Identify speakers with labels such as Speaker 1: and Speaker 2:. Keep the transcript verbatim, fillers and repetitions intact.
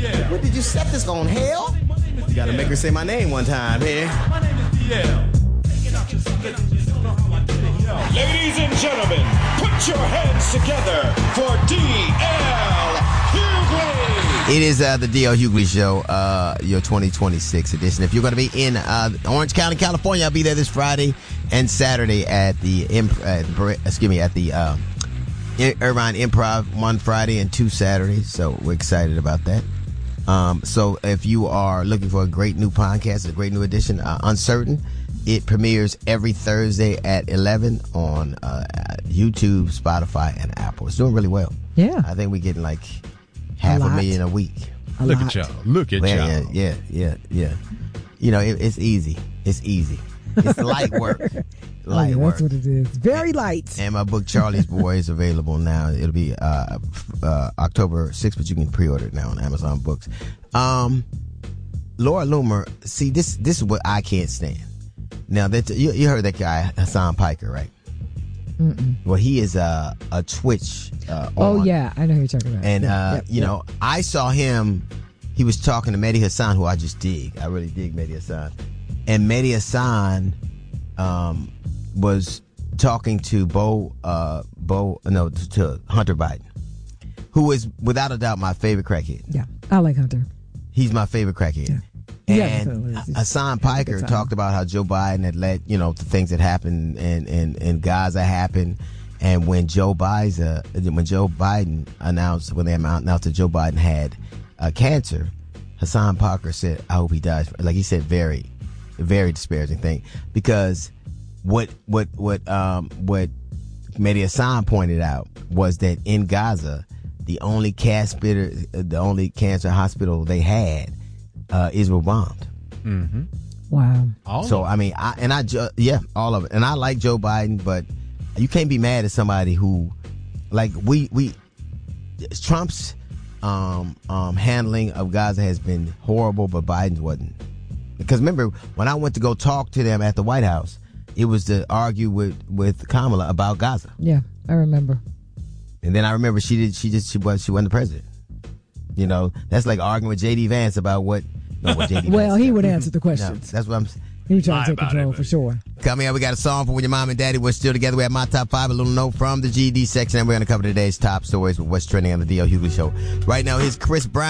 Speaker 1: What did you set this on, hell? You gotta make her say my name one time here.
Speaker 2: My name is D L.
Speaker 3: Ladies and gentlemen, put your hands together for D L Hughley.
Speaker 1: It is uh, the D L Hughley Show, uh, your twenty twenty-six edition. If you're going to be in uh, Orange County, California, I'll be there this Friday and Saturday at the imp- uh, excuse me at the uh, Irvine Improv, one Friday and two Saturdays. So we're excited about that. Um, so if you are looking for a great new podcast, a great new edition, uh, Uncertain, it premieres every Thursday at eleven on uh, YouTube, Spotify, and Apple. It's doing really well.
Speaker 4: Yeah.
Speaker 1: I think we're getting like half a, a million a week.
Speaker 4: A
Speaker 2: Look
Speaker 4: lot.
Speaker 2: at y'all. Look at
Speaker 1: yeah,
Speaker 2: y'all.
Speaker 1: yeah, yeah, yeah, yeah. You know, it, it's easy. It's easy. It's light work. Light
Speaker 4: oh, yeah,
Speaker 1: work.
Speaker 4: that's what it is. Very light.
Speaker 1: And my book, Charlie's Boy, is available now. It'll be uh, uh, October sixth, but you can pre-order it now on Amazon Books. Um, Laura Loomer, see, this this is what I can't stand. Now, that you, you heard that guy, Hassan Piker, right?
Speaker 4: Mm-mm.
Speaker 1: Well, he is uh, a Twitch uh,
Speaker 4: Oh,
Speaker 1: on.
Speaker 4: yeah. I know who you're talking about.
Speaker 1: And,
Speaker 4: yeah,
Speaker 1: uh,
Speaker 4: yep,
Speaker 1: you
Speaker 4: yep.
Speaker 1: know, I saw him, he was talking to Mehdi Hassan, who I just dig. I really dig Mehdi Hassan. And Mehdi Hassan um, was talking to Bo, uh, Bo, no, to, to Hunter Biden, who is without a doubt my favorite crackhead.
Speaker 4: Yeah, I like Hunter.
Speaker 1: He's my favorite crackhead.
Speaker 4: Yeah.
Speaker 1: And
Speaker 4: Yeah,
Speaker 1: Hassan Piker talked about how Joe Biden had let, you know, the things that happened in, in, in Gaza happen. And when Joe Biden, when Joe Biden announced, when they announced that Joe Biden had uh, cancer, Hassan Piker said, I hope he dies. Like he said, very, very disparaging thing. Because what, what, what, um, what Mehdi Hassan pointed out was that in Gaza, the only cancer, the only cancer hospital they had, Uh, Israel bombed.
Speaker 2: Mm-hmm.
Speaker 4: Wow.
Speaker 2: All
Speaker 1: so, I mean, I, and I, ju- yeah, all of it. And I like Joe Biden, but you can't be mad at somebody who, like, we, we, Trump's um, um, handling of Gaza has been horrible, but Biden's wasn't. Because remember, when I went to go talk to them at the White House, it was to argue with, with Kamala about Gaza.
Speaker 4: Yeah, I remember.
Speaker 1: And then I remember she did, she just, she was, she wasn't the president. You know, that's like arguing with J D Vance about what. No, what J D
Speaker 4: well,
Speaker 1: Vance
Speaker 4: he
Speaker 1: said.
Speaker 4: would answer the questions.
Speaker 1: No, that's what I'm saying.
Speaker 4: He was trying to take control for sure.
Speaker 1: Coming up, we got a song for when your mom and daddy were still together. We have my top five, a little note from the G D section, and we're going to cover today's top stories with what's trending on the D L Hughley Show. Right now, here's Chris Brown.